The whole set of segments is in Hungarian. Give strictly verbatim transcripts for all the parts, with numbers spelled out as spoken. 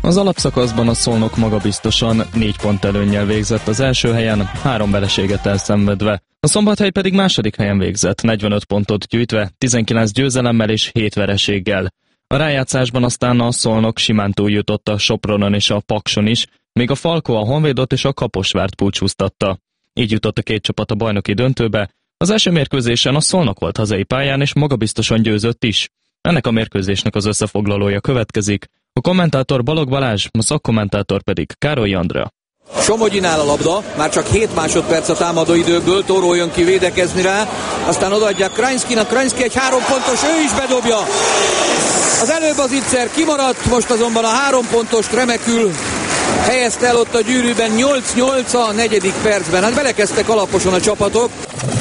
Az alapszakaszban a Szolnok magabiztosan négy pont előnnyel végzett az első helyen, három vereséget elszenvedve. A Szombathely pedig második helyen végzett, negyvenöt pontot gyűjtve, tizenkilenc győzelemmel és hét vereséggel. A rájátszásban aztán a Szolnok simán túljutott a Sopronon és a Pakson is, míg a Falko a Honvédot és a Kaposvárt búcsúztatta. Így jutott a két csapat a bajnoki döntőbe. Az első mérkőzésen a Szolnok volt hazai pályán és magabiztosan győzött is. Ennek a mérkőzésnek az összefoglalója következik. A kommentátor Balogh Balázs, a szakkommentátor pedig Károly Andrea. Somogyinál a labda, már csak hét másodperc a támadó időből, Tóró jön ki védekezni rá, aztán odaadják Krajnszkinak, Krajnszki egy három pontos, ő is bedobja. Az előbb az Itzer kimaradt, most azonban a három pontost remekül helyezte el ott a gyűrűben, nyolc nyolc a negyedik percben. Hát belekezdtek alaposan a csapatok.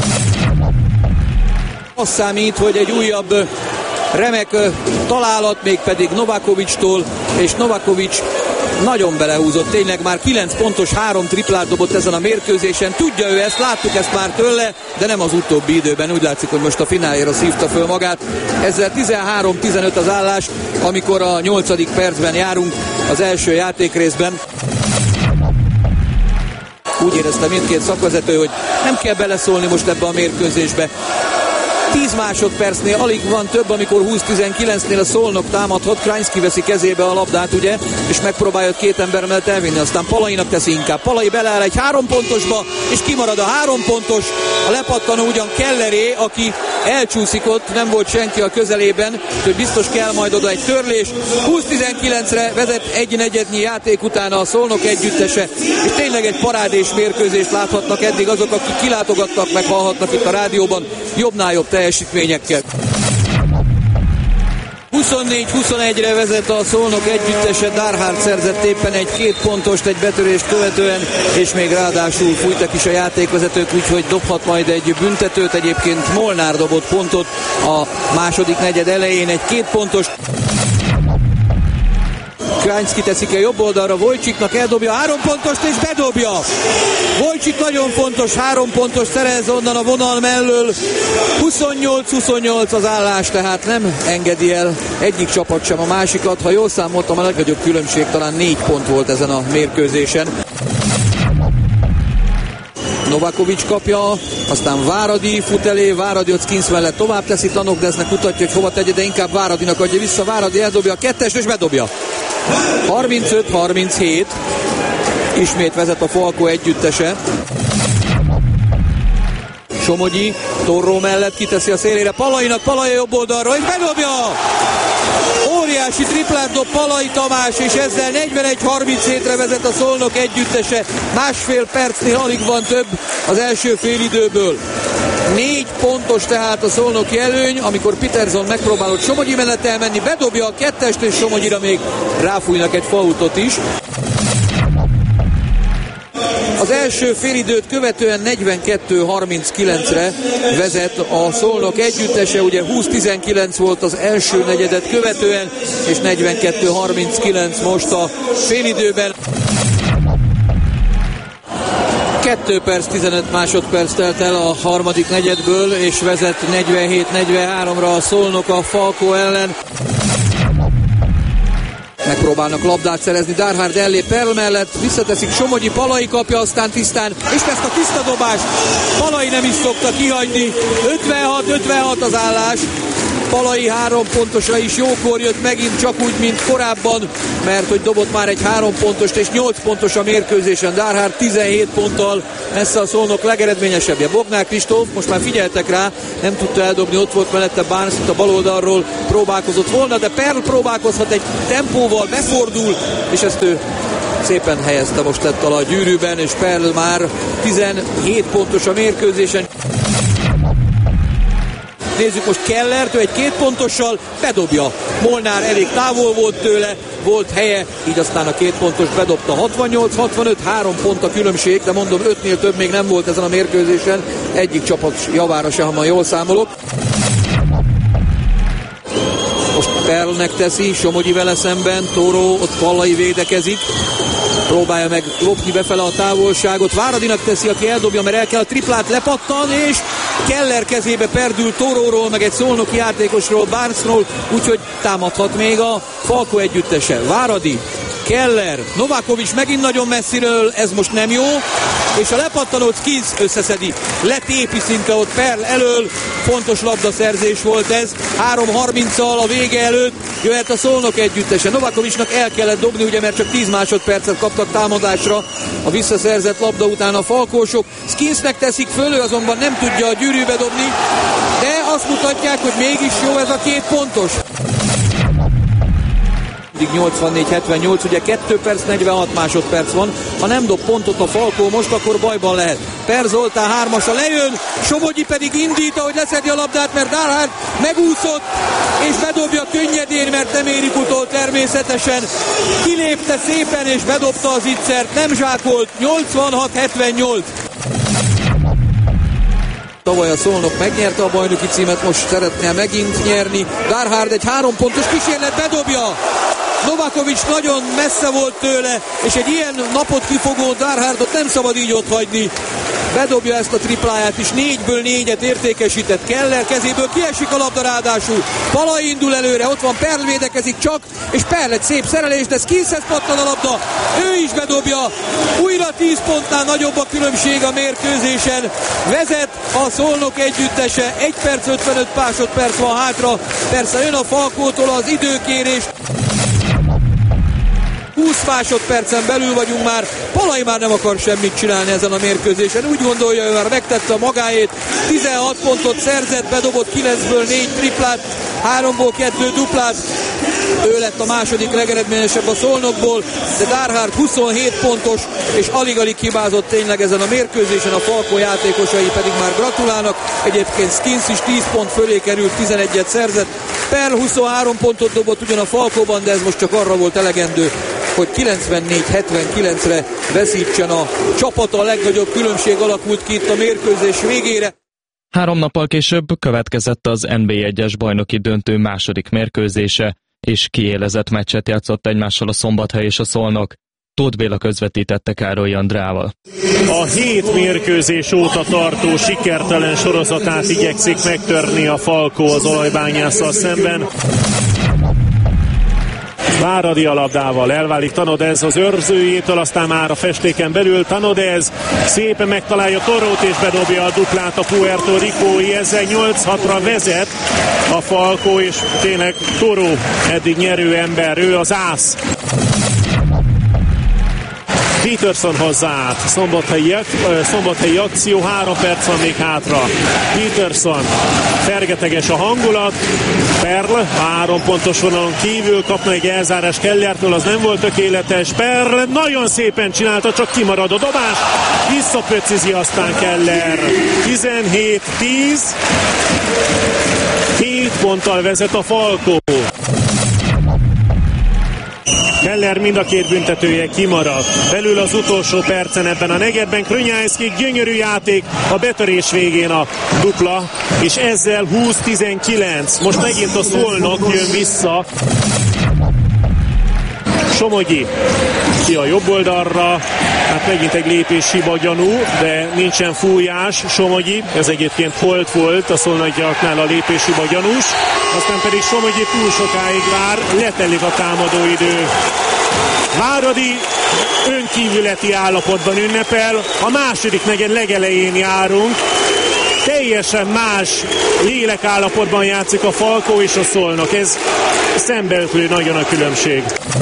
Az számít, hogy egy újabb remek találat, mégpedig Novakovicstól, és Novakovics nagyon belehúzott, tényleg már kilenc pontos, három triplát dobott ezen a mérkőzésen. Tudja ő ezt, láttuk ezt már tőle, de nem az utóbbi időben. Úgy látszik, hogy most a fináljára szívta föl magát. Ezzel tizenhárom tizenöt az állás, amikor a nyolcadik percben járunk az első játékrészben. Úgy érezte mindkét szakvezető, hogy nem kell beleszólni most ebbe a mérkőzésbe. tíz másodpercnél alig van több, amikor húsz tizenkilencnél a Szolnok támadhat. Krajnszki veszi kezébe a labdát, ugye, és megpróbálja két ember mellett elvinni, aztán Palainak teszi inkább. Palai beleáll egy három pontosba, és kimarad a három pontos. A lepattanó ugyan Kelleré, aki elcsúszik ott, nem volt senki a közelében, hogy biztos kell majd oda egy törlés. húsz tizenkilencre vezet egy negyednyi játék utána a Szolnok együttese, és tényleg egy parádés mérkőzést láthatnak eddig azok, akik kilátogattak, meg hallhatnak itt a rádióban jobbnál jobb teljesítményekkel. huszonnégy huszonegyre vezet a Szolnok együttese, Darhard szerzett éppen egy két pontost egy betörést követően, és még ráadásul fújtak is a játékvezetők, úgyhogy dobhat majd egy büntetőt. Egyébként Molnár dobott pontot a második negyed elején, egy két pontos. Krajnszki teszik el jobb oldalra, Vojcsiknak eldobja a három pontost és bedobja. Vojcsik nagyon fontos, három pontos szerez onnan a vonal mellől. huszonnyolc huszonnyolc az állás, tehát nem engedi el egyik csapat sem a másikat. Ha jól számoltam, a legnagyobb különbség talán négy pont volt ezen a mérkőzésen. Novakovics kapja, aztán Váradi fut elé, Váradi ott Skinsz mellett tovább teszi, Tanokdesznek mutatja, hogy hova tegye, de inkább Váradinak adja vissza, Váradi eldobja a kettest és bedobja. harmincöt harminchét, ismét vezet a Falko együttese. Somogyi, Torró mellett kiteszi a szélére, Palainak, Palai jobb oldalra, és bedobja! Óriási triplát dob Palai Tamás, és ezzel negyvenegy harminchétre vezet a Szolnok együttese. Másfél percnél alig van több az első félidőből. Négy pontos tehát a szolnoki előny, amikor Peterson megpróbálott Somogyi mellett elmenni, bedobja a kettest, és Somogyira még ráfújnak egy fautot is. Az első félidőt követően negyvenkettő harminckilencre vezet a Szolnok együttese, ugye húsz tizenkilenc volt az első negyedet követően, és negyvenkettő harminckilenc most a félidőben. kettő perc, tizenöt másodperc telt el a harmadik negyedből, és vezet negyvenhét negyvenháromra a Szolnok a Falko ellen. Megpróbálnak labdát szerezni, Darhard ellép Perl mellett, visszateszik Somogyi, Palai kapja, aztán tisztán, és ezt a tiszta dobást Palai nem is szokta kihagyni. ötvenhat ötvenhat az állás. Palai három pontosra is jókor jött megint, csak úgy, mint korábban, mert hogy dobott már egy három pontost, és nyolc pontos a mérkőzésen. Darhard tizenhét ponttal messze a Szolnok legeredményesebbje. Bognár Kristóf, most már figyeltek rá, nem tudta eldobni, ott volt mellette Barnes, itt a bal oldalról próbálkozott volna, de Perl próbálkozhat egy tempóval, befordul, és ezt ő szépen helyezte most lett a gyűrűben, és Perl már tizenhét pontos a mérkőzésen. Nézzük most Kellert, ő egy két pontossal bedobja. Molnár elég távol volt tőle, volt helye, így aztán a két pontos bedobta. hatvannyolc hatvanöt, három pont a különbség, de mondom, ötnél több még nem volt ezen a mérkőzésen. Egyik csapat javára se, ha ma jól számolok. Most Perlnek teszi, Somogyi vele szemben, Tóró ott Palai védekezik. Próbálja meg lopni befele a távolságot. Váradinak teszi, aki eldobja, mert el kell a triplát, lepattan, és Keller kezébe perdül Toróról, meg egy szolnoki játékosról, Barnesról, úgyhogy támadhat még a Falko együttese. Váradi, Keller, Novakovics megint nagyon messziről, ez most nem jó, és a lepattanót Skins összeszedi. Letépi szinte ott Perl elől, fontos labdaszerzés volt ez. három harminccal a vége előtt jöhet a Szolnok együttese. Novakovicsnak el kellett dobni, ugye, mert csak tíz másodpercet kaptak támadásra a visszaszerzett labda után a falkósok. Skinsnek teszik föl, ő azonban nem tudja a gyűrűbe dobni, de azt mutatják, hogy mégis jó ez a két pontos. nyolcvannégy hetvennyolc, ugye kettő perc, negyvenhat másodperc van. Ha nem dob pontot a Falkó most, akkor bajban lehet. Per Zoltán hármasa lejön, Somogyi pedig indít, ahogy leszedi a labdát, mert Darhard megúszott, és bedobja könnyedén, mert nem érik utol természetesen. Kilépte szépen, és bedobta az ittszert, nem zsákolt, nyolcvanhat hetvennyolc. Tavaly a Szolnok megnyerte a bajnoki címet, most szeretne megint nyerni. Darhard egy három pontos kísérlet, bedobja! Novakovics nagyon messze volt tőle, és egy ilyen napot kifogó Darhardot nem szabad így ott hagyni. Bedobja ezt a tripláját is, négyből négyet értékesített. Keller kezéből kiesik a labda ráadásul. Palai indul előre, ott van Perl, védekezik csak, és Perl egy szép szerelés, de Skinshez pattan a labda. Ő is bedobja. Újra tíz pontnál nagyobb a különbség a mérkőzésen. Vezet a Szolnok együttese, egy perc ötvenöt másodperc van hátra. Persze jön a Falkótól az időkérés. húsz másodpercen belül vagyunk már, Palai már nem akar semmit csinálni ezen a mérkőzésen, úgy gondolja, ő már megtette a magáét, tizenhat pontot szerzett, bedobott kilencből négy triplát, háromból kettő duplát, ő lett a második legeredményesebb a Szolnokból, de Darhard huszonhét pontos, és alig-alig hibázott tényleg ezen a mérkőzésen, a Falkó játékosai pedig már gratulálnak, egyébként Skins is tíz pont fölé került, tizenegyet szerzett, Perl huszonhárom pontot dobott ugyan a Falkóban, de ez most csak arra volt elegendő, hogy kilencvennégy hetvenkilencre veszítsen a csapata, a legnagyobb különbség alakult ki itt a mérkőzés végére. Három nappal később következett az en bé egyes bajnoki döntő második mérkőzése, és kiélezett meccset játszott egymással a Szombathely és a Szolnok. Tóth Béla közvetítette Károly Andrával. A hét mérkőzés óta tartó sikertelen sorozatát igyekszik megtörni a Falkó az Olajbányásszal szemben. Váradi a labdával, elválik Tanodez az őrzőjétől, aztán már a festéken belül Tanodez szépen megtalálja Torót és bedobja a duplát a Puerto Ricói, ezzel nyolc hatra vezet a Falkó, és tényleg Toró eddig nyerő ember, ő az ász. Peterson hozzáállt, szombathelyi, szombathelyi akció, három perc van még hátra. Peterson, fergeteges a hangulat, Perl három pontos vonalon kívül kapna egy elzárás Kellertől, az nem volt tökéletes. Perl nagyon szépen csinálta, csak kimarad a dobás, visszapöcizi aztán Keller. tizenhét tíz, hét ponttal vezet a Falkó. Keller mind a két büntetője kimaradt. Belül az utolsó percen ebben a negyedben Krönyájszki, gyönyörű játék, a betörés végén a dupla, és ezzel húsz tizenkilenc. Most megint a Szolnok jön vissza. Somogyi ki a jobb oldalra, hát megint egy lépés hiba gyanú, de nincsen fújás. Somogyi, ez egyébként holt volt a szolnokiaknál a lépés hiba gyanús, aztán pedig Somogyi túl sokáig vár, letelik a támadóidő. Váradi önkívületi állapotban ünnepel, a második negyed legelején járunk, teljesen más lélekállapotban játszik a Falkó és a Szolnok, ez szembeötlő nagyon a különbség.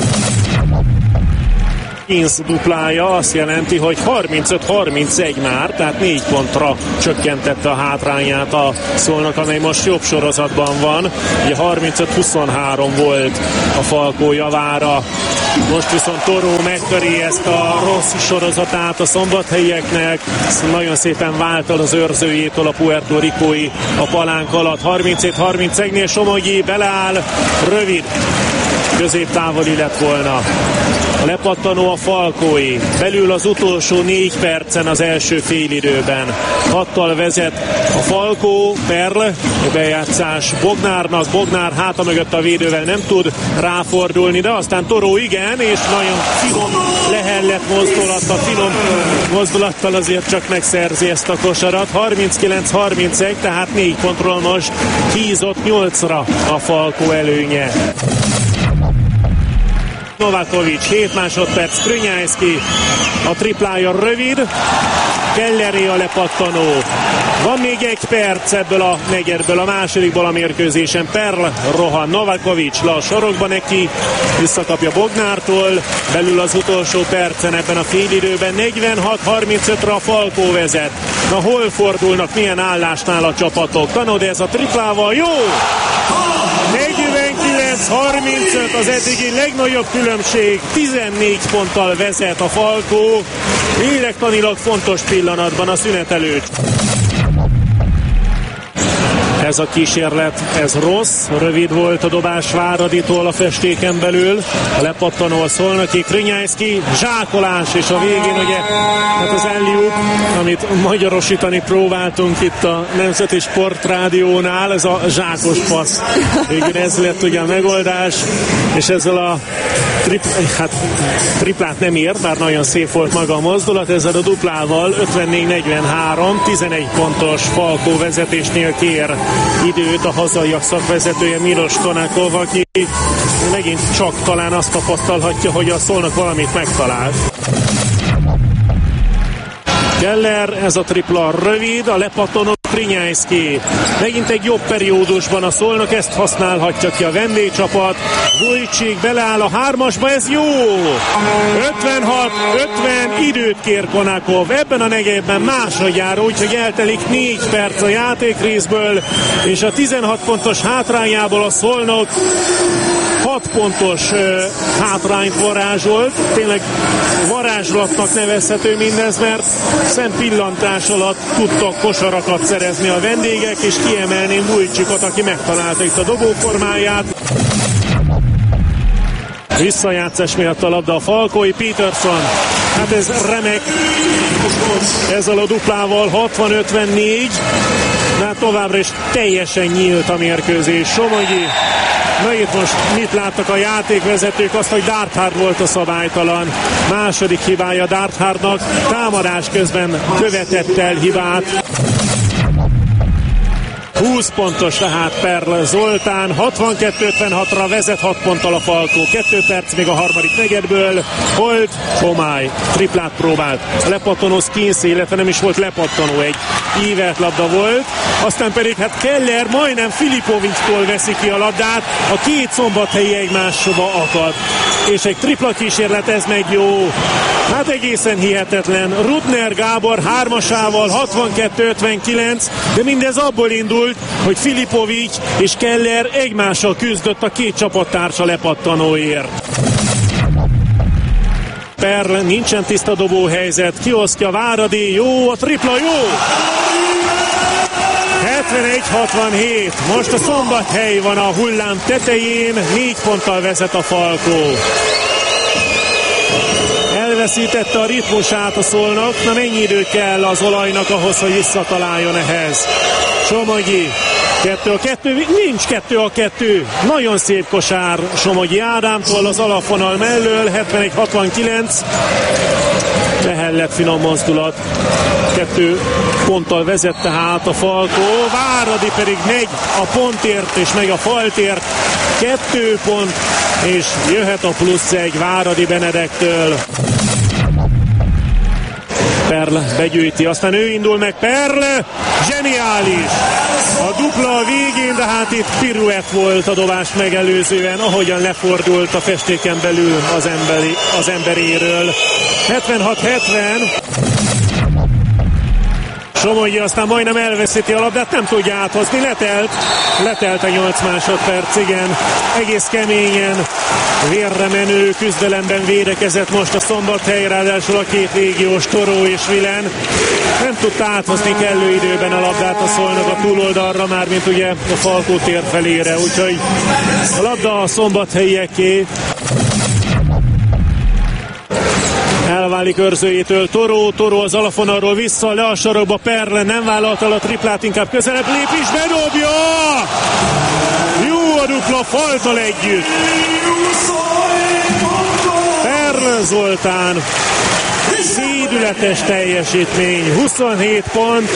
Skins duplája azt jelenti, hogy harmincöt harmincegy már, tehát négy pontra csökkentette a hátrányát a Szolnok, amely most jobb sorozatban van. Ugye harmincöt huszonhárom volt a Falkó javára. Most viszont Toró megtöri ezt a rossz sorozatát a szombathelyieknek. Nagyon szépen vált az őrzőjétől a Puerto Ricói a palánk alatt. harminchét harmincegynél Somogyi beleáll, rövid, középtávoli lett volna. A lepattanó a Falkói. Belül az utolsó négy percen az első félidőben. Hattal vezet a Falkó, Perl, bejátszás Bognárnak, Bognár háta mögött a védővel nem tud ráfordulni, de aztán Toró igen, és nagyon finom lehellett mozdulattal, finom mozdulattal azért csak megszerzi ezt a kosarat. harminckilenc harmincegy, tehát négy pontról most hízott nyolcra a Falkó előnye. Novakovic, hét másodperc, Krnyajszki, a triplája rövid, Kelleré a lepattanó. Van még egy perc ebből a negyerből, a másodikból a mérkőzésen. Perl rohan, Novakovic le a sorokba neki, visszakapja Bognártól, belül az utolsó percen ebben a félidőben. negyvenhat harmincötre a Falkó vezet. Na hol fordulnak, milyen állásnál a csapatok? Tanod ez a triplával, jó! negyvenkilenc harmincöt az eddigi legnagyobb különbség, tizennégy ponttal vezet a Falkó, lélektanilag fontos pillanatban a szünet előtt. Ez a kísérlet, ez rossz, rövid volt a dobás Váraditól a festéken belül, a lepattanó a Szolnoki, Krnyajszki, zsákolás, és a végén ugye, hát az alley-oop, amit magyarosítani próbáltunk itt a Nemzeti Sportrádiónál, ez a zsákos passz. Végül ez lett ugye a megoldás, és ezzel a trip, hát, triplát nem ért, bár nagyon szép volt maga a mozdulat, ezzel a duplával ötvennégy negyvenhárom, tizenegy pontos Falkó vezetésnél kér időt a hazaiak szakvezetője Milos Konakov, aki megint csak talán azt tapasztalhatja, hogy a Szolnok valamit megtalált. Keller, ez a tripla rövid, a lepattanó Krnyajszki. Megint egy jobb periódusban a Szolnok, ezt használhatja ki a vendégcsapat. Vujcik beleáll a hármasba, ez jó! ötvenhat ötven, időt kér Konakov. Ebben a negyedben másodjára, úgyhogy eltelik négy perc a játékrészből, és a tizenhat pontos hátrányából a Szolnok hat pontos uh, hátrányt varázsolt. Tényleg varázslatnak nevezhető mindez, mert szempillantás alatt tudtak kosarakat szerezni a vendégek, és kiemelném Vujcsikot, aki megtalálta itt a dobóformáját. Visszajátszás miatt a labda a Falkói, Peterson. Hát ez remek. Ezzel a duplával hatvan ötvennégy. De hát továbbra is teljesen nyílt a mérkőzés. Somogyi. Na itt most mit láttak a játékvezetők? Azt, hogy Darthard volt a szabálytalan. Második hibája Darthardnak. Támadás közben követett el hibát. húsz pontos tehát Perl Zoltán, hatvankettő ötvenhatra vezet hat ponttal a Falkó. Kettő perc még a harmadik negyedből. Holt, Homály, triplát próbált. Lepattanó Skinsi, illetve nem is volt lepattanó, egy ívelt labda volt. Aztán pedig hát Keller majdnem Filipovicstól veszi ki a labdát. A két szombathelyi egymásba akad. És egy tripla kísérlet, ez megy jó. Hát egészen hihetetlen. Rudner Gábor hármasával hatvankettő ötvenkilenc, de mindez abból indult, hogy Filipovics és Keller egymással küzdött a két csapattársa lepattanóért. Perl, nincsen tiszta dobó helyzet, kiosztja Váradi, jó, a tripla jó! hetvenegy hatvanhét, most a Szombathely van a hullám tetején, négy ponttal vezet a Falkó. Elveszítette a ritmusát a Szolnok, na mennyi idő kell az olajnak ahhoz, hogy visszataláljon ehhez. Somogyi, kettő a kettő, nincs kettő a kettő, nagyon szép kosár Somogyi Ádámtól az alapvonal mellől, hetvenegy hatvankilenc, behellett finom mozdulat, kettő ponttal vezette hát a Falkó, Váradi pedig megy a pontért és meg a faltért, kettő pont, és jöhet a plusz egy Váradi Benedektől. Perl begyűjti, aztán ő indul meg, Perl, zseniális! A dupla a végén, de hát itt piruett volt a dobás megelőzően, ahogyan lefordult a festéken belül az, emberi, az emberéről. hetvenhat hetven. Somogyi aztán majdnem elveszíti a labdát, nem tudja áthozni, letelt, letelt a nyolc másodperc, igen, egész keményen, vérre menő küzdelemben védekezett most a Szombathely, ráadásul a két légiós Toró és Vilen, nem tudta áthozni kellő időben a labdát a Szolnok a túloldalra, mármint ugye a Falkó tér felére, úgyhogy a labda a szombathelyieké. Elválik őrzőjétől Toró, Toró az alapvonalról vissza, le a sarokba, Perle nem vállalta a triplát, inkább közelebb lép is, bedobja! Jó a dupla faltal együtt! Perle Zoltán, szédületes teljesítmény, huszonhét pont.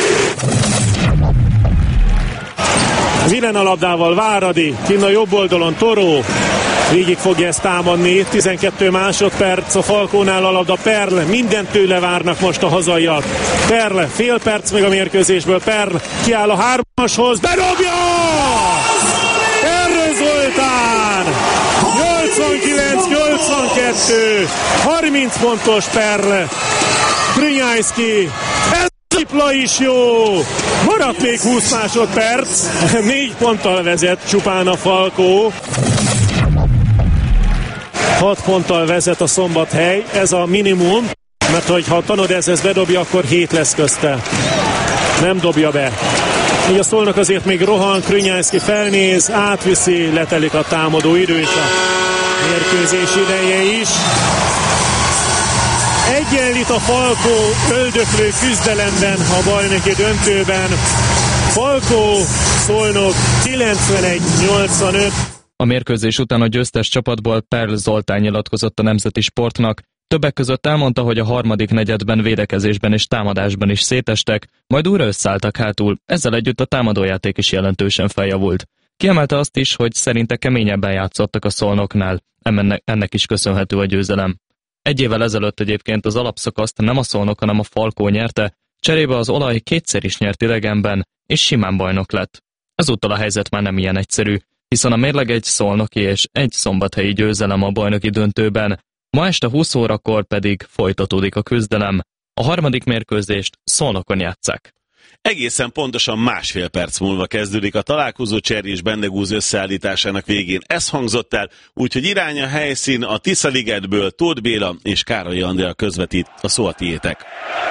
Vilen a labdával Váradi, kinn a jobb oldalon Toró, Végig fogja ezt támadni, tizenkét másodperc a Falkónál a labda, Perl, mindent tőle várnak most a hazaiak. Perl, fél perc még a mérkőzésből, Perl kiáll a hármashoz, bedobja! Perl Zoltán! nyolcvankilenc nyolcvankettő, harminc pontos Perl, Krünyájszki, ez tripla is jó! Maradt még húsz másodperc, négy ponttal vezet csupán a Falkó. hat ponttal vezet a Szombathely, ez a minimum, mert hogyha a Tanodez ezt bedobja, akkor hét lesz közte. Nem dobja be. Így a Szolnok azért még rohan, Krünyájszki felnéz, átviszi, letelik a támadó idő és a mérkőzés ideje is. Egyenlít a Falkó öldöklő küzdelemben a bajnoki döntőben. Falkó, Szolnok kilencvenegy nyolcvanöt. A mérkőzés után a győztes csapatból Perl Zoltán nyilatkozott a Nemzeti Sportnak. Többek között elmondta, hogy a harmadik negyedben védekezésben és támadásban is szétestek, majd újra összeálltak hátul, ezzel együtt a támadójáték is jelentősen feljavult. Kiemelte azt is, hogy szerinte keményebben játszottak a Szolnoknál, ennek is köszönhető a győzelem. Egy évvel ezelőtt egyébként az alapszakaszt nem a Szolnok, hanem a Falkó nyerte, cserébe az Olaj kétszer is nyert idegenben, és simán bajnok lett. Ezúttal a helyzet már nem ilyen egyszerű, hiszen a mérleg egy szolnoki és egy szombathelyi győzelem a bajnoki döntőben, ma este húsz órakor pedig folytatódik a küzdelem. A harmadik mérkőzést Szolnokon játsszák. Egészen pontosan másfél perc múlva kezdődik a találkozó, Cserry és Bendegúz összeállításának végén. Ez hangzott el, úgyhogy irány a helyszín, a Tiszaligetből Tóth Béla és Károly Andrea közvetít, a szó a tiétek.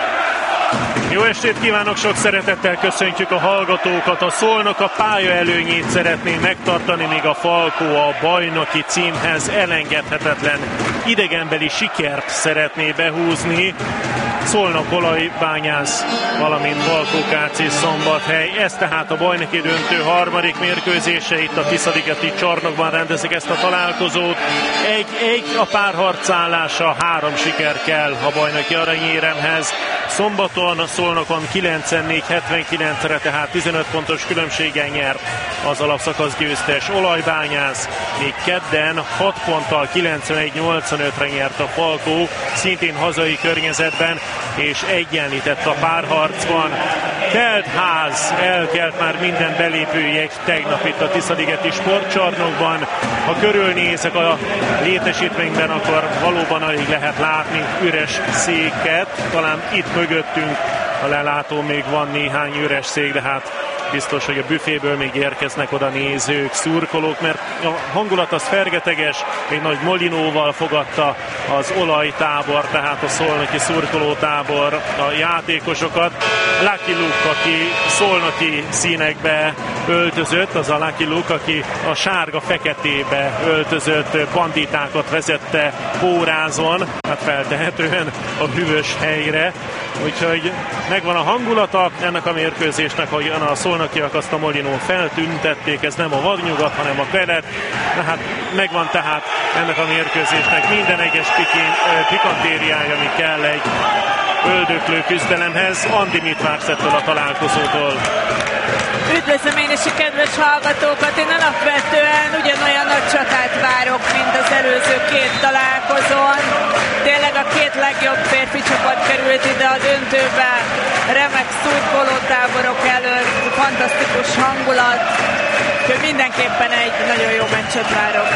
Jó estét kívánok, sok szeretettel köszöntjük a hallgatókat. A Szolnok a pálya előnyét szeretné megtartani, míg a Falkó a bajnoki címhez elengedhetetlen idegenbeli sikert szeretné behúzni. Szolnok, Olajbányász, valamint Valkó-Ká cé Szombathely. Ez tehát a bajnoki döntő harmadik mérkőzése, itt a Tiszaligeti csarnokban rendezik ezt a találkozót. Egy-egy a párharcállása, három siker kell a bajnoki aranyéremhez. Szombaton, Szolnokon kilencvennégy hetvenkilencre, tehát tizenöt pontos különbséggel nyert az alapszakasz győztes Olajbányász, még kedden hat ponttal kilencvenegy nyolcvanötre nyert a Falkó, szintén hazai környezetben, és egyenlített a párharcban. Telt ház, elkelt már minden belépőjegy tegnap itt a Tiszaligeti sportcsarnokban. Ha körülnézek a létesítményben, akkor valóban alig lehet látni üres széket, talán itt mögöttünk a lelátó még van néhány üres szék, de hát biztos, hogy a büféből még érkeznek oda nézők, szurkolók, mert a hangulat az fergeteges, még nagy molinóval fogadta az Olajtábor, tehát a szolnoki szurkolótábor a játékosokat. Lucky Luke, aki szolnoki színekbe öltözött, az a Lucky Luke, aki a sárga-feketébe öltözött banditákat vezette Pórázon, hát feltehetően a hűvös helyre. Úgyhogy megvan a hangulata ennek a mérkőzésnek, hogy a szolnokiak azt a molinón feltüntették, ez nem a vadnyugat, hanem a kelet. Na hát megvan tehát ennek a mérkőzésnek minden egyes pikén, pikantériája, ami kell egy öldöklő küzdelemhez. Andi, mit vársz ettől a találkozótól? Üdvözlöm én is a kedves hallgatókat, én alapvetően ugyanolyan nagy csatát várok, mint az előző két találkozón. Tényleg a két legjobb férfi csapat került ide a döntőbe, remek szurkolótáborok előtt, fantasztikus hangulat, úgyhogy mindenképpen egy nagyon jó meccset várok.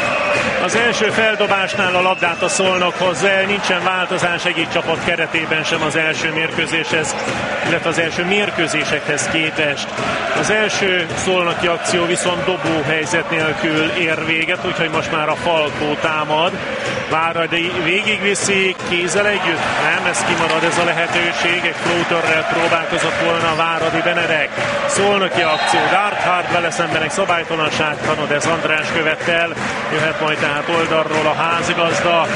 Az első feldobásnál a labdát a Szolnok hozza el, nincsen változás egyik csapat keretében sem az első mérkőzéshez, illetve az első mérkőzésekhez képest. Az első szolnoki akció viszont dobó helyzet nélkül ér véget, úgyhogy most már a Falkó támad. Váradi végigviszi, kézzel együtt, nem, ez kimarad ez a lehetőség, egy floaterrel próbálkozott volna a Váradi Benedek. Szolnoki akció, Darthard vele szemben egy szabálytalanság, Tanodez András követte el, jöhet majd tehát oldalról a házigazda.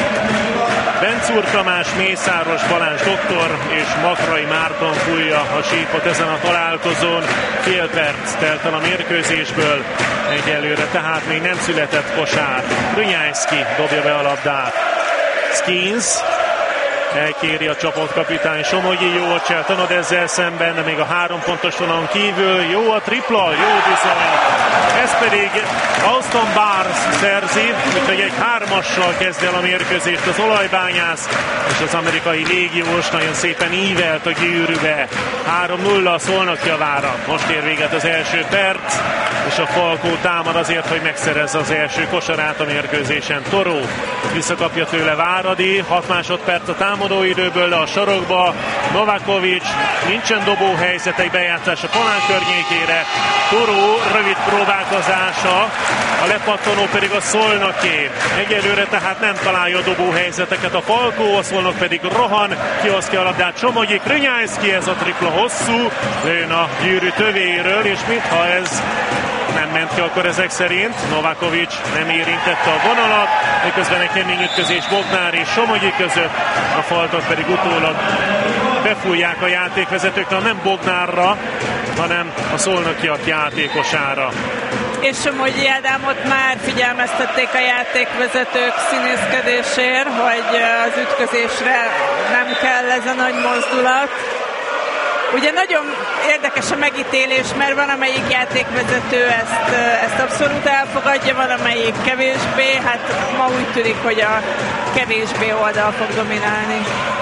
Bencúr Tamás, Mészáros Balázs doktor és Makrai Márton fújja a sípot ezen a találkozón. Fél perc telt el a mérkőzésből egyelőre, tehát még nem született kosár. Krünyájszki dobja be a labdát. Skins elkéri a csapatkapitány Somogyi, jó a Cseltanod ezzel szemben, de még a három pontos vonalon kívül jó a tripla, jó bizony. Ez pedig Austin Barnes szerzi, úgyhogy egy hármassal kezd el a mérkőzést az olajbányász, és az amerikai légiós nagyon szépen ívelt a gyűrűbe. három nulla a Szolnok javára. Most ér véget az első perc, és a Falkó támad azért, hogy megszerezze az első kosarát a mérkőzésen. Toró visszakapja tőle Váradi, hat másodperc a támadóidőből, de a sarokba Novakovic, nincsen dobó helyzet, egy bejátszás a palán környékére. Toró rövid próbálkozása, a lepattanó pedig a Szolnoké. Egyelőre tehát nem találja a dobó helyzeteket a Falkó, a Szolnok pedig rohan, kiosztja a labdát Somogyi, Krnyajszki, ez a tripla hosszú, lőn a gyűrű tövéről, és mintha ez nem ment ki akkor ezek szerint. Novakovic nem érintette a vonalat, miközben egy kemény ütközés Bognár és Somogyi között, a faltot pedig utólag befújják a játékvezetők, nem Bognárra, hanem a szolnokiak játékosára. És Somogyi Ádámot már figyelmeztették a játékvezetők színészkedésért, hogy az ütközésre nem kell ez a nagy mozdulat. Ugye nagyon érdekes a megítélés, mert van amelyik játékvezető ezt, ezt abszolút elfogadja, van amelyik kevésbé, hát ma úgy tűnik, hogy a kevésbé oldal fog dominálni.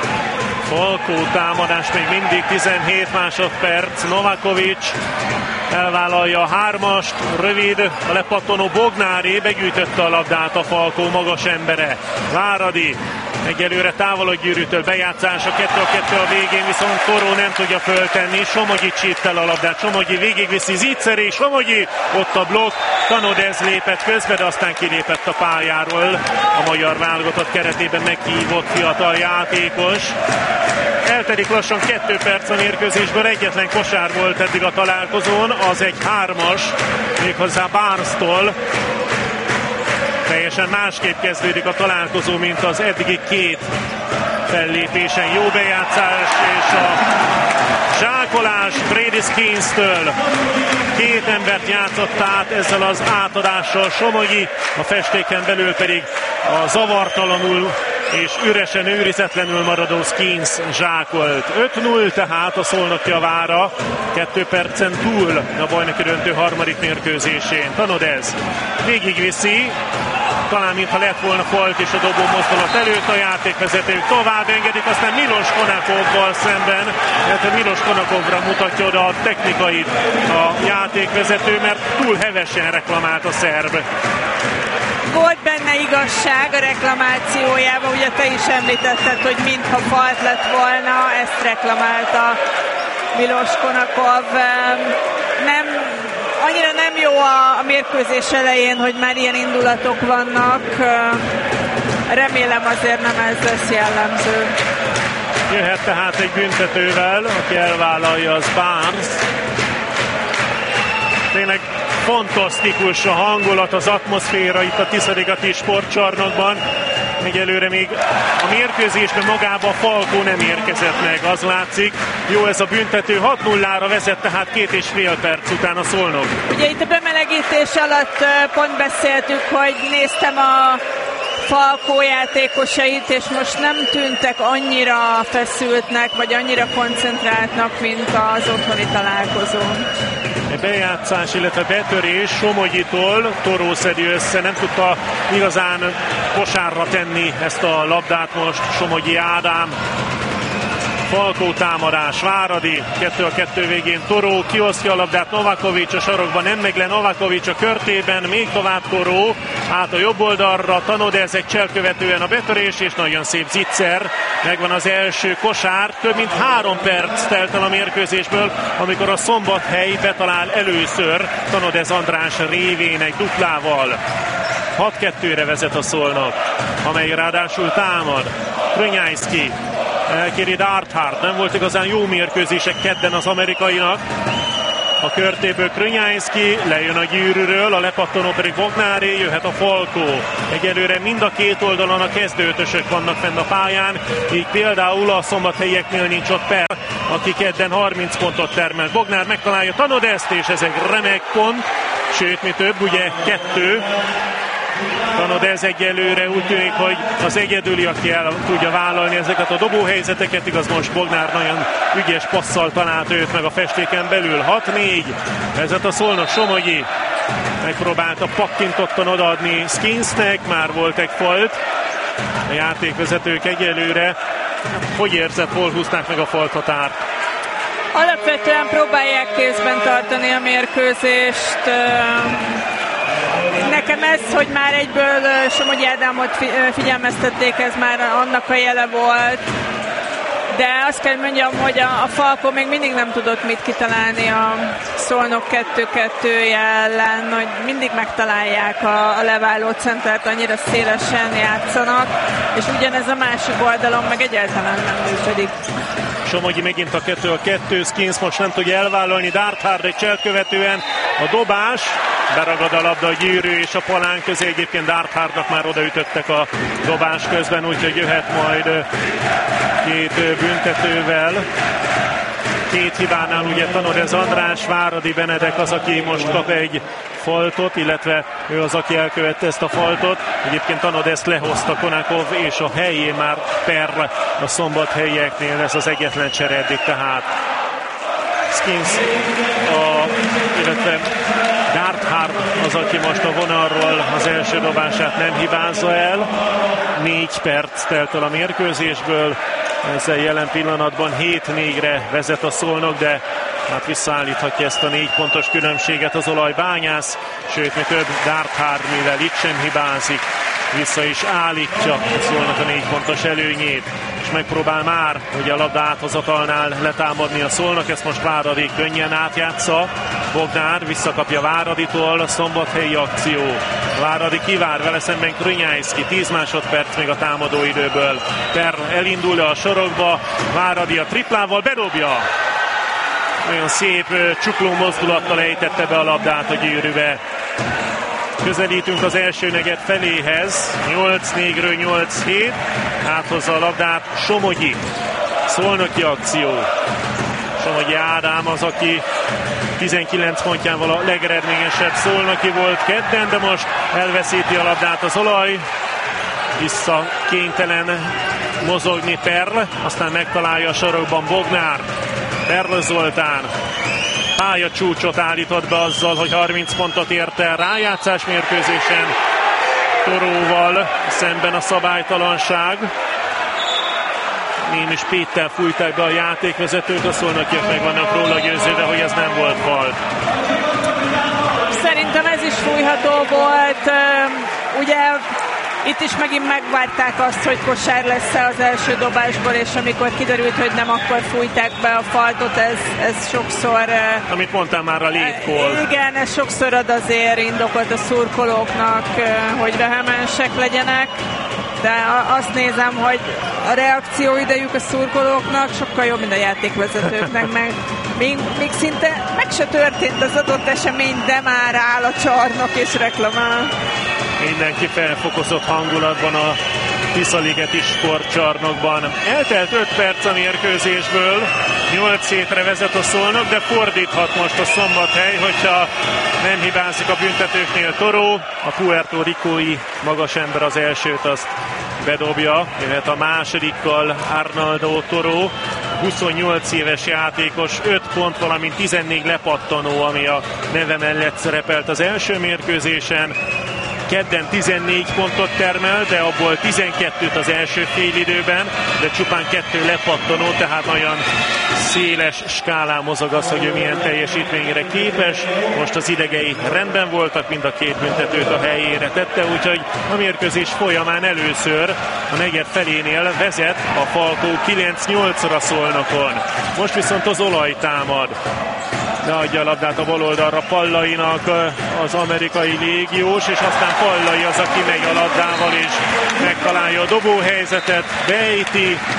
Falkó támadás még mindig, tizenhét másodperc, Novakovic elvállalja a hármast, rövid, a lepattanó Bognáré, begyűjtötte a labdát a Falkó magas embere. Váradi egyelőre távol a gyűrűtől, bejátszás a kettő a kettő a végén, viszont Toró nem tudja föltenni, Somogyi csípt el a labdát, Somogyi végigviszi Ziceri, Somogyi, ott a blokk, Tanodez lépett közbe, de aztán kilépett a pályáról, a magyar válogatott keretében meghívott fiatal játékos. Eltelik lassan kettő perc a mérkőzésből, egyetlen kosár volt eddig a találkozón, az egy hármas, méghozzá Barnes-tól. Teljesen másképp kezdődik a találkozó, mint az eddigi két fellépésen. Jó bejátszás, és a zsákolás Brady Skeens-től. Két embert játszott át ezzel az átadással Somogyi, a festéken belül pedig a zavartalanul és üresen, őrizetlenül maradó Skeens zsákolt. öt null tehát a Szolnok javára, kettő percen túl a bajnoki döntő harmadik mérkőzésén. Tanodez végigviszi, talán mintha lett volna falt és a dobó mozdulat előtt, a játékvezetők tovább engedik, aztán Milos Konakovval szemben, mert Milos Konakovra mutatja oda a technikait a játékvezető, mert túl hevesen reklamált a szerb. Volt benne igazság a reklamációjában, ugye te is említetted, hogy mintha falt lett volna, ezt reklamálta Milos Konakov. Nem, annyira nem jó a, a mérkőzés elején, hogy már ilyen indulatok vannak. Remélem azért nem ez lesz jellemző. Jöhet tehát egy büntetővel, aki elvállalja, az Barnes. Tényleg fantasztikus a hangulat, az atmoszféra itt a Tiszadigati sportcsarnokban. Egyelőre még a mérkőzésben magába a Falkó nem érkezett meg, az látszik. Jó ez a büntető, hat nullára vezet, tehát két és fél perc után a Szolnok. Ugye itt a bemelegítés alatt pont beszéltük, hogy néztem a Falkó játékosait, és most nem tűntek annyira feszültnek, vagy annyira koncentráltnak, mint az otthoni találkozón. Egy bejátszás, illetve betörés Somogyitól, Toró szedi össze, nem tudta igazán kosárra tenni ezt a labdát most Somogyi Ádám. Falkó támadás, Váradi, kettő a kettő végén Toró, kiosztja a labdát Novakovic a sarokban, nem meg le Novakovic a körtében, még tovább Toró, át a jobb oldalra, Tanodez egy cselkövetően a betörés, és nagyon szép Zicser, megvan az első kosár, több mint három perc telt el a mérkőzésből, amikor a Szombathely betalál először Tanodez András révén egy duplával. hat kettőre vezet a Szolnok, amely ráadásul támad. Krnyajszki elkéri Darthard, nem volt igazán jó mérkőzések kedden az amerikainak. A körtéből Krnyajszki lejön a gyűrűről, a lepattanó pedig Bognáré, jöhet a Falkó. Egyelőre mind a két oldalon a kezdőtösök vannak fenn a pályán, így például a szombathelyieknél nincs ott Per, aki kedden harminc pontot termelt. Bognár megtalálja Tanodezt, és ez egy remek pont, sőt mi több, ugye kettő. Tanodez egyelőre úgy tűnik, hogy az egyedüli, aki el tudja vállalni ezeket a dobóhelyzeteket, igaz most Bognár nagyon ügyes passzal talált őt meg a festéken belül. hat négy, vezet a Szolnok. Somogyi megpróbálta pakkintottan odaadni Skinsnek, már volt egy folt. A játékvezetők egyelőre, hogy érzed, hol húzták meg a folthatárt? Alapvetően próbálják kézben tartani a mérkőzést. Nekem ez, hogy már egyből Somogyi Ádámot figyelmeztették, ez már annak a jele volt. De azt kell mondjam, hogy a, a Falko még mindig nem tudott mit kitalálni a Szolnok kettő kettője ellen, hogy mindig megtalálják a, a leváló centert, annyira szélesen játszanak, és ugyanez a másik oldalon meg egyáltalán nem működik. Somogyi megint a kettő a kettő, Skins most nem tudja elvállalni, Darthard egy cselt követően a dobás, beragad a labda a Gyűrű és a Palán közé, egyébként Darthardnak már odaütöttek a dobás közben, úgyhogy jöhet majd két büntetővel. Két hibánál ugye Tanodez András, Váradi Benedek az, aki most kap egy faltot, illetve ő az, aki elkövette ezt a faltot. Egyébként Tanodez lehozta Konakov, és a helyén már Per a szombathelyieknél, ez az egyetlen csere eddig tehát. Skins, a, illetve Darthard az, aki most a vonalról az első dobását nem hibázza el. Négy perc telt el a mérkőzésből, ezzel jelen pillanatban hét négyre vezet a Szolnok, de hát visszaállíthatja ezt a négy pontos különbséget az Olajbányász, sőt mi több, Darthard, mivel itt sem hibázik, vissza is állítja a Szolnok a négy pontos előnyét, és megpróbál már, hogy a labda áthozatalnál letámadni a Szolnok, ezt most Váradi könnyen átjátsza, Bognár visszakapja Váraditól, a szombathelyi akció. Váradi kivár, vele szemben Krönyájszki, tíz másodperc még a támadó időből. Per elindul a sorokba, Váradi a triplával bedobja. Nagyon szép csukló mozdulattal ejtette be a labdát a Gyűrűbe. Közelítünk az első negyed feléhez, nyolc négyről nyolc hét, áthozza a labdát Somogyi. Szolnoki akció. Somogyi Ádám az, aki tizenkilenc pontjával a legeredményesebb szolnoki volt kedden, de most elveszíti a labdát az Olaj. Vissza kénytelen mozogni Perl, aztán megtalálja a sarokban Bognár. Perl Zoltán pálya csúcsot állított be azzal, hogy harminc pontot ért el rájátszás mérkőzésen. Toróval szemben a szabálytalanság. Némi spéttel fújták be a játékvezetőt, a szolnokiak meg vannak róla győződve, hogy ez nem volt faul. Szerintem ez is fújható volt. Ugye itt is megint megvárták azt, hogy kosár lesz az első dobásból, és amikor kiderült, hogy nem, akkor fújták be a faltot, ez, ez sokszor... Amit mondtam már, a létkol. Igen, ez sokszor ad azért indokot a szurkolóknak, hogy vehemensek legyenek, de azt nézem, hogy a reakcióidejük a szurkolóknak sokkal jobb, mint a játékvezetőknek, meg még, még szinte meg se történt az adott esemény, de már áll a csarnok és reklamál. Mindenki felfokozott hangulatban a Tiszaligeti sportcsarnokban. Eltelt öt perc a mérkőzésből, nyolc hétre vezet a Szolnok, de fordíthat most a Szombathely, hogyha nem hibázik a büntetőknél Toró. A Puerto Ricói magas ember az elsőt azt bedobja, jöhet a másodikkal Arnaldo Toró. huszonnyolc éves játékos, öt pont, valamint tizennégy lepattanó, ami a neve mellett szerepelt az első mérkőzésen. Kedden tizennégy pontot termel, de abból tizenkettőt az első félidőben, de csupán kettő lepattanó, tehát nagyon széles skálán mozog az, hogy ő milyen teljesítményre képes. Most az idegei rendben voltak, mind a két büntetőt a helyére tette, úgyhogy a mérkőzés folyamán először a negyed felénél vezet a Falkó kilenc nyolcra a Szolnokon. Most viszont az Olaj támad. Leadja a labdát a bal oldalra Pallainak az amerikai légiós, és aztán Pallai az, aki megy a labdával és megtalálja a dobóhelyzetet, beejti,